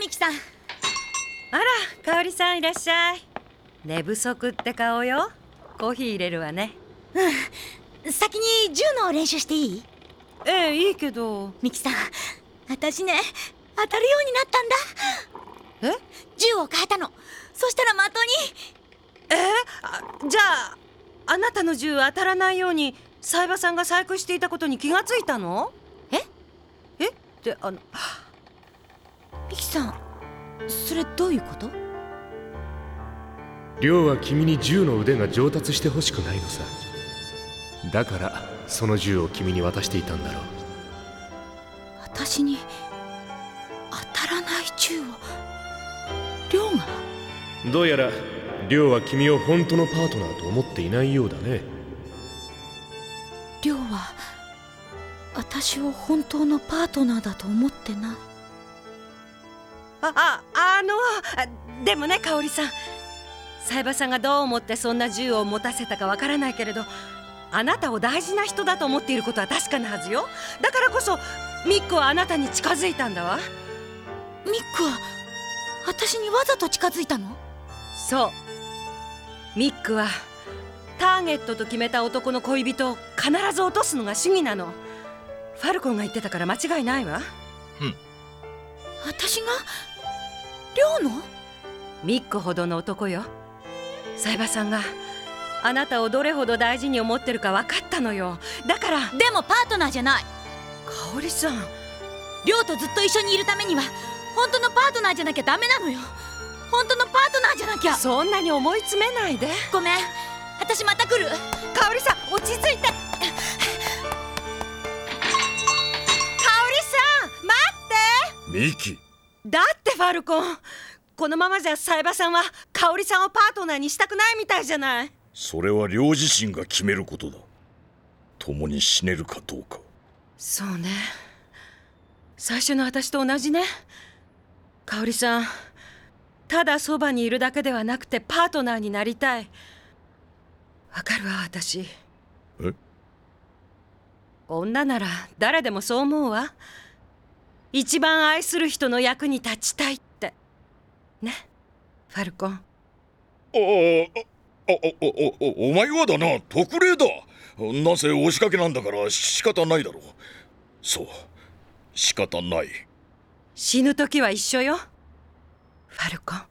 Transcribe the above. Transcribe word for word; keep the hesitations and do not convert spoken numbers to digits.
ミキさん。 あら、香織さんいらっしゃい。寝不足って顔よ。コーヒー入れるわね。 うん先に銃の練習していい？ ええ、いいけど。 ミキさん、私ね、当たるようになったんだ。 え銃を変えたの。そしたら的に。 えあじゃああなたの銃当たらないように冴羽さんが細工していたことに気がついたの？ ええってあのミキさん、それどういうこと？ 亮は君に銃の腕が上達してほしくないのさ。だからその銃を君に渡していたんだろう。 私に当たらない銃を亮が？ どうやら亮は君を本当のパートナーと思っていないようだね。 亮は私を本当のパートナーだと思ってない。 あああのでもね、香織さん、冴羽さんがどう思ってそんな銃を持たせたかわからないけれど、あなたを大事な人だと思っていることは確かなはずよ。だからこそミックはあなたに近づいたんだわ。 ミックは私にわざと近づいたの？ そう、ミックはターゲットと決めた男の恋人を必ず落とすのが主義なの。ファルコンが言ってたから間違いないわ。 うん。 私が亮の？ ミックほどの男よ。冴羽さんがあなたをどれほど大事に思ってるか分かったのよ。だから。 でもパートナーじゃない。 香織さん、 亮とずっと一緒にいるためには本当のパートナーじゃなきゃダメなのよ。本当のパートナーじゃなきゃ。 そんなに思い詰めないで。 ごめん、私また来る。 香織さん、落ち着いて。香織さん、待って。 ミキ、 だってファルコン、このままじゃ冴羽さんは香織さんをパートナーにしたくないみたいじゃない。 それは亮自身が決めることだ。共に死ねるかどうか。 そうね、最初の私と同じね。香織さん、ただそばにいるだけではなくてパートナーになりたい。わかるわ、私。 え？ 女なら誰でもそう思うわ。一番愛する人の役に立ちたいってね、ファルコン。 ああ、あ、お、お、お前はだな、特例だ。なぜ押しかけなんだから仕方ないだろう。そう、仕方ない。 死ぬ時は一緒よ、ファルコン。